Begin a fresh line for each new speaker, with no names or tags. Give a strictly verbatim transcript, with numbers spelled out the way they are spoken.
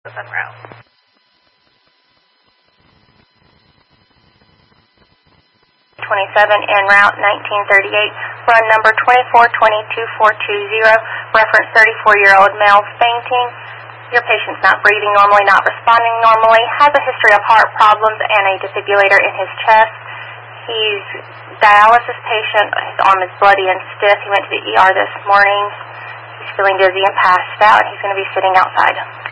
en route. twenty-seven en route, nineteen thirty-eight, run number twenty-four twenty-two four two zero, reference thirty-four-year-old male fainting. Your patient's not breathing normally, not responding normally, has a history of heart problems and a defibrillator in his chest. He's dialysis patient. His arm is bloody and stiff. He went to the E R this morning. He's feeling dizzy and passed out. He's going to be sitting outside.